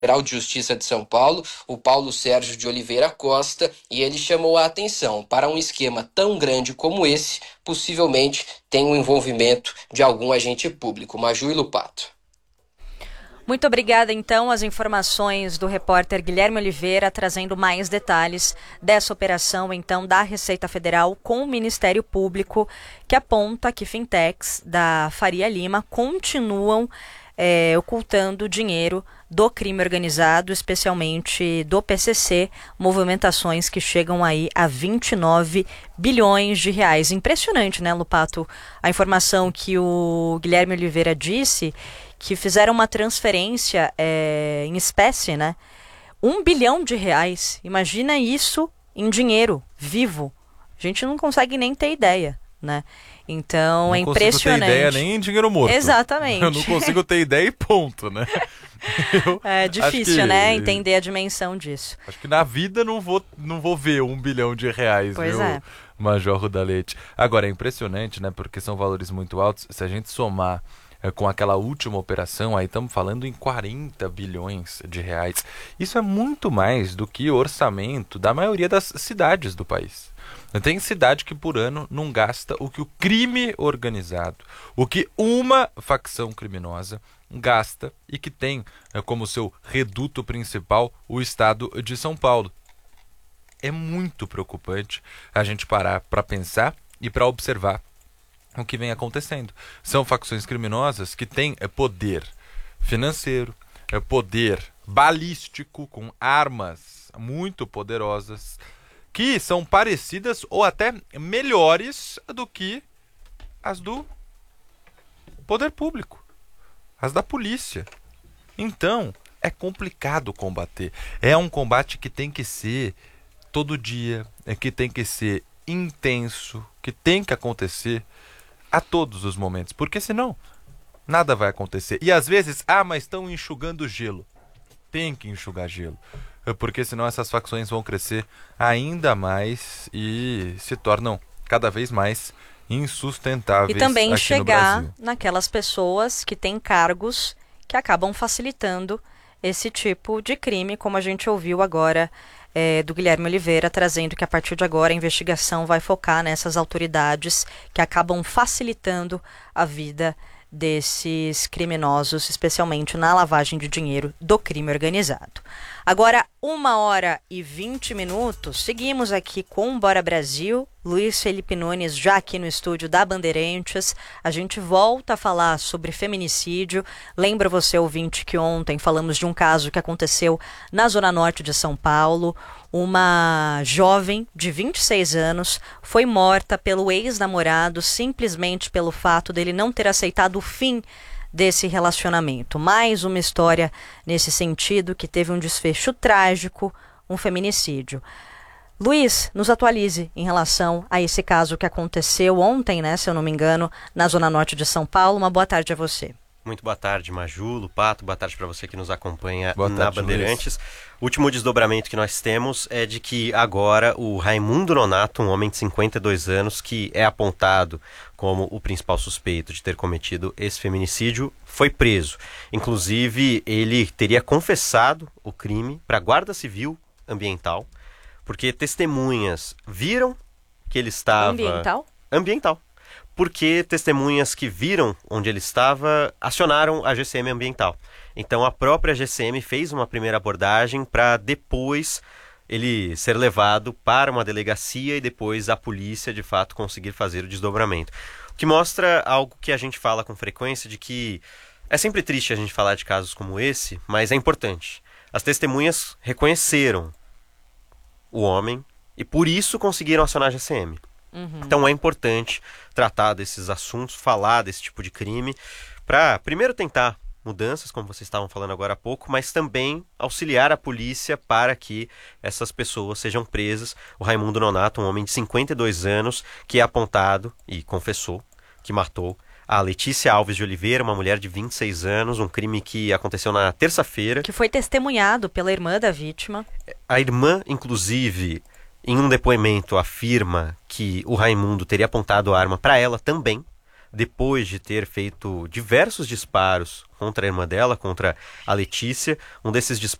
Federal de Justiça de São Paulo, o Paulo Sérgio de Oliveira Costa, e ele chamou a atenção para um esquema tão grande como esse, possivelmente tem o envolvimento de algum agente público. Maju e Lupato. Muito obrigada, então, as informações do repórter Guilherme Oliveira, trazendo mais detalhes dessa operação, então, da Receita Federal com o Ministério Público, que aponta que fintechs da Faria Lima continuam ocultando dinheiro do crime organizado, especialmente do PCC, movimentações que chegam aí a 29 bilhões de reais. Impressionante, né, Lupato? A informação que o Guilherme Oliveira disse, que fizeram uma transferência em espécie, né? 1 bilhão de reais. Imagina isso em dinheiro vivo. A gente não consegue nem ter ideia, né? Então não é impressionante. Não consigo ter ideia nem em dinheiro morto. Exatamente. Eu não consigo ter ideia e ponto, né? É difícil, né? Entender a dimensão disso. Acho que na vida não vou ver 1 bilhão de reais, pois viu, é. Major Rudalete? Agora, é impressionante, né? Porque são valores muito altos. Se a gente somar com aquela última operação, aí estamos falando em 40 bilhões de reais. Isso é muito mais do que o orçamento da maioria das cidades do país. Tem cidade que por ano não gasta o que o crime organizado, o que uma facção criminosa gasta e que tem como seu reduto principal o estado de São Paulo. É muito preocupante a gente parar para pensar e para observar o que vem acontecendo. São facções criminosas que têm poder financeiro, poder balístico, com armas muito poderosas, que são parecidas ou até melhores do que as do poder público, as da polícia. Então, é complicado combater. É um combate que tem que ser todo dia, que tem que ser intenso, que tem que acontecer a todos os momentos, porque senão nada vai acontecer. E às vezes, mas estão enxugando gelo. Tem que enxugar gelo, porque senão essas facções vão crescer ainda mais e se tornam cada vez mais insustentáveis. E também aqui chegar no Brasil. Naquelas pessoas que têm cargos que acabam facilitando esse tipo de crime, como a gente ouviu agora do Guilherme Oliveira, trazendo que a partir de agora a investigação vai focar nessas autoridades que acabam facilitando a vida desses criminosos, especialmente na lavagem de dinheiro do crime organizado. Agora, 1h20, seguimos aqui com o Bora Brasil. Luiz Felipe Nunes já aqui no estúdio da Bandeirantes. A gente volta a falar sobre feminicídio. Lembra você, ouvinte, que ontem falamos de um caso que aconteceu na Zona Norte de São Paulo. Uma jovem de 26 anos foi morta pelo ex-namorado simplesmente pelo fato dele não ter aceitado o fim desse relacionamento. Mais uma história nesse sentido que teve um desfecho trágico, um feminicídio. Luiz, nos atualize em relação a esse caso que aconteceu ontem, né, se eu não me engano, na Zona Norte de São Paulo. Uma boa tarde a você. Muito boa tarde, Maju, Lupato, boa tarde para você que nos acompanha boa na tarde, Bandeirantes. Luiz. O último desdobramento que nós temos é de que agora o Raimundo Nonato, um homem de 52 anos, que é apontado como o principal suspeito de ter cometido esse feminicídio, foi preso. Inclusive, ele teria confessado o crime para a Guarda Civil Ambiental, porque testemunhas viram que ele estava... Ambiental. Porque testemunhas que viram onde ele estava acionaram a GCM Ambiental. Então a própria GCM fez uma primeira abordagem para depois ele ser levado para uma delegacia e depois a polícia de fato conseguir fazer o desdobramento. O que mostra algo que a gente fala com frequência, de que é sempre triste a gente falar de casos como esse, mas é importante. As testemunhas reconheceram o homem e por isso conseguiram acionar a GCM. Então é importante tratar desses assuntos, falar desse tipo de crime, para primeiro tentar mudanças, como vocês estavam falando agora há pouco, mas também auxiliar a polícia para que essas pessoas sejam presas. O Raimundo Nonato, um homem de 52 anos, que é apontado e confessou que matou a Letícia Alves de Oliveira, uma mulher de 26 anos, um crime que aconteceu na terça-feira. Que foi testemunhado pela irmã da vítima. A irmã, inclusive, em um depoimento, afirma que o Raimundo teria apontado a arma para ela também, depois de ter feito diversos disparos contra a irmã dela, contra a Letícia. Um desses